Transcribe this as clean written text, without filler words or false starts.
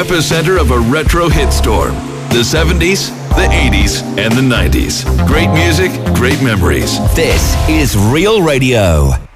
epicenter of a retro hit storm. The 70s, the 80s, and the 90s. Great music, great memories. This is Real Radio.